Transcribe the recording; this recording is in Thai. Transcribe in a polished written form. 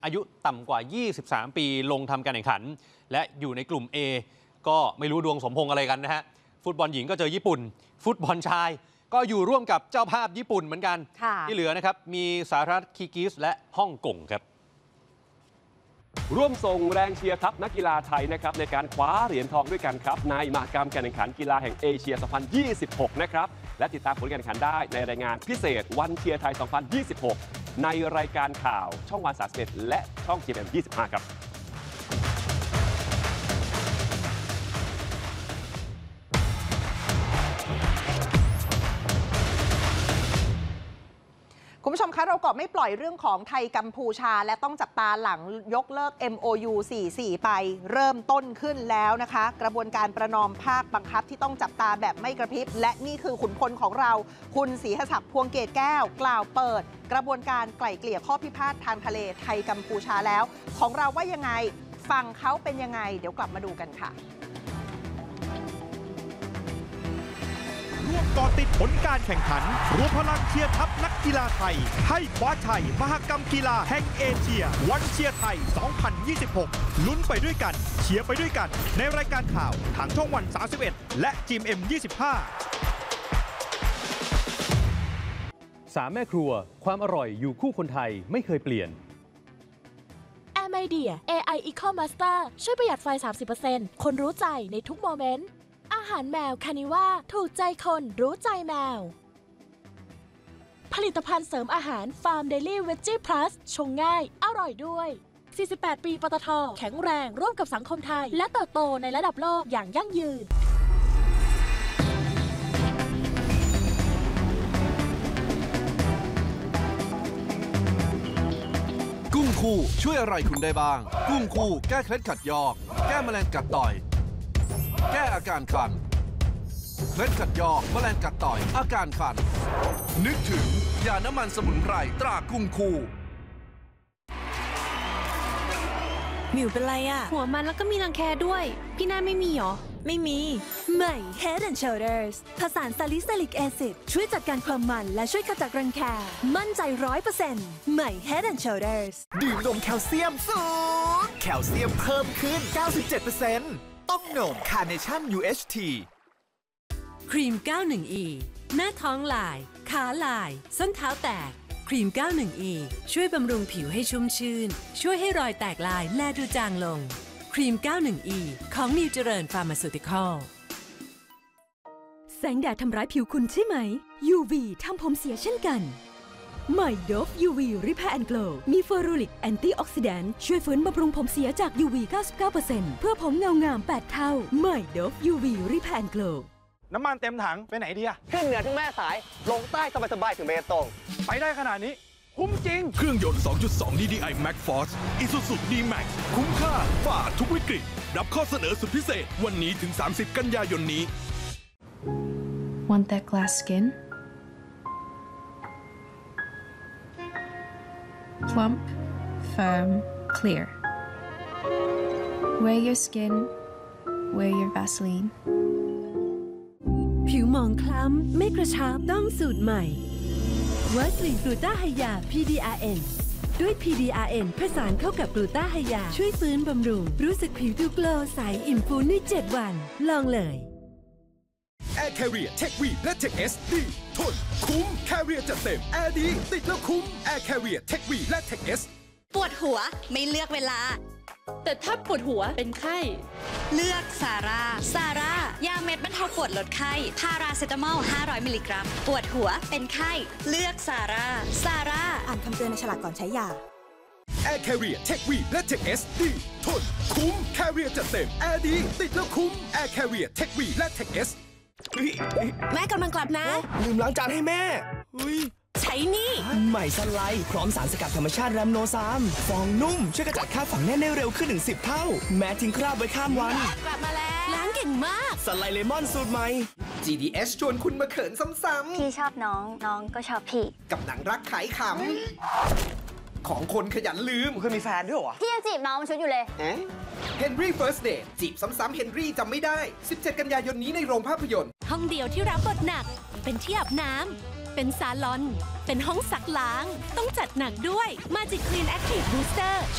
อายุต่ำกว่า 23 ปีลงทำการแข่งขันและอยู่ในกลุ่ม A ก็ไม่รู้ดวงสมพงษ์อะไรกันนะฮะฟุตบอลหญิงก็เจอญี่ปุ่นฟุตบอลชายก็อยู่ร่วมกับเจ้าภาพญี่ปุ่นเหมือนกันที่เหลือนะครับมีสหรัฐคีร์กิสและฮ่องกงครับร่วมส่งแรงเชียร์ทัพนักกีฬาไทยนะครับในการคว้าเหรียญทองด้วยกันครับในมหกรรมการแข่งขันกีฬาแห่งเอเชีย 2026 นะครับและติดตามผลการแข่งขันได้ในรายงานพิเศษวันเชียร์ไทย 2026 ในรายการข่าวช่องวัน31และช่อง GMM 25 ครับคุณผู้ชมคะเราก็ไม่ปล่อยเรื่องของไทยกัมพูชาและต้องจับตาหลังยกเลิก MOU 44 ไปเริ่มต้นขึ้นแล้วนะคะกระบวนการประนอมภาคบังคับที่ต้องจับตาแบบไม่กระพริบและนี่คือขุนพลของเราคุณศรีหศักดิ์พวงเกตแก้วกล่าวเปิดกระบวนการไกล่เกลี่ยข้อพิพาททางทะเลไทยกัมพูชาแล้วของเราว่ายังไงฝั่งเขาเป็นยังไงเดี๋ยวกลับมาดูกันค่ะร่วมก่อติดผลการแข่งขันรวมพลังเชียร์ทัพนักกีฬาไทยให้คว้าชัยมหกรรมกีฬาแห่งเอเชียวันเชียร์ไทย 2026 ลุ้นไปด้วยกันเชียร์ไปด้วยกันในรายการข่าวทางช่องวัน31และ GMM 25 3 แม่ครัวความอร่อยอยู่คู่คนไทยไม่เคยเปลี่ยน Media AI Eco Master ช่วยประหยัดไฟ 30% คนรู้ใจในทุกโมเมนต์อาหารแมวคานิว่าถูกใจคนรู้ใจแมวผลิตภัณฑ์เสริมอาหารฟาร์มเดลี่เวจจี้พลัสชงง่ายอร่อยด้วย48 ปีปตท.แข็งแรงร่วมกับสังคมไทยและเติบโตในระดับโลกอย่างยั่งยืนกุ้งคู่ช่วยอะไรคุณได้บ้างกุ้งคู่แก้เคล็ดขัดยอกแก้แมลงกัดต่อยแก้อาการคันเคล็ดขัดยอกแมลงกัดต่อยอาการคันนึกถึงยาน้ำมันสมุนไพรตรากุ้งคู่หมิวเป็นไรอะหัวมันแล้วก็มีรังแคด้วยพี่นาไม่มีหรอไม่มีใหม่ Head and Shoulders ผสานซาลิซิลิกแอซิดช่วยจัดการความมันและช่วยขจัดรังแคมั่นใจ 100% ใหม่ Head and Shoulders ดื่มนมแคลเซียมสูงแคลเซียมเพิ่มขึ้น 97%ต้องนม Carnation UHT ครีม 91E หน้าท้องลายขาลายส้นเท้าแตกครีม 91E ช่วยบำรุงผิวให้ชุ่มชื่นช่วยให้รอยแตกลายแลดูจางลงครีม 91E ของนิวเจริญฟาร์มาซูติคอลแสงแดดทำร้ายผิวคุณใช่ไหม UV ทำผมเสียเช่นกันใหม่ Dove UV Repair and Glow มีเฟอรูริกแอนตี้ออกซิแดนต์ช่วยฟื้นบำรุงผมเสียจาก UV 99% เพื่อผมเงางาม 8 เท่าใหม่ Dove UV Repair and Glow น้ำมันเต็มถังไปไหนดีอะขึ้นเหนือถึงแม่สายลงใต้สบายๆถึงเบตงไปได้ขนาดนี้คุ้มจริงเครื่องยนต์ 2.2 DDI Max Force Isuzu D-Max คุ้มค่าฝ่าทุกวิกฤตรับข้อเสนอสุดพิเศษวันนี้ถึง30 กันยายนนี้ Want that glass skin? Plump, firm, clear. Wear your skin, wear your Vaseline. ผิวหมองคล้ำไม่กระชับต้องสูตรใหม่วัสลินกลูต้าไฮยา PDRN ด้วย PDRN ผสานเข้ากับกลูต้าไฮยาช่วยฟื้นบำรุงรู้สึกผิวดูโกลว์ใสอิ่มฟูใน7 วันลองเลย Air Carrier Tech V และ Tech S ดีทนคุ้ม Carrier จัดเต็มแอร์ดีติดแล้วคุ้ม Air Carrier Tech V และ Tech S ปวดหัวไม่เลือกเวลาแต่ถ้าปวดหัวเป็นไข้เลือกซาร่ายาเม็ดบรรเทาปวดลดไข้พาราเซตามอล 500 มิลลิกรัมปวดหัวเป็นไข้เลือกซาร่าอ่านคำเตือนในฉลากก่อนใช้ยา Air Carrier Tech V และ Tech S ดีทนคุ้ม Carrier จัดเต็มแอร์ดีติดแล้วคุ้ม Air Carrier Tech V และ Tech S แม่กำลังกลับนะลืมล้างจานให้แม่ใช้นี่ใหม่ซันไลท์พร้อมสารสกัดธรรมชาติแรมโนซามฟองนุ่มช่วยกระจัดคราบฝังแน่นได้เร็วขึ้นถึง10 เท่าแม้ทิ้งคราบไว้ข้ามวันกลับมาแล้วล้างเก่งมากซันไลท์เลมอนสูตรใหม่ GDS ชวนคุณมาเขินซ้ำๆพี่ชอบน้องน้องก็ชอบพี่กับหนังรักขายขำของคนขยันลืมเคยมีแฟนด้วยเหรอพี่ยังจีบน้องมันชุดอยู่เลย Henry First Date จีบซ้ำๆ Henry จำไม่ได้17 กันยายนนี้ในโรงภาพยนตร์ห้องเดียวที่รับบทหนักเป็นที่อาบน้ำเป็นซาลอนเป็นห้องซักล้างต้องจัดหนักด้วย Magic Clean Active Booster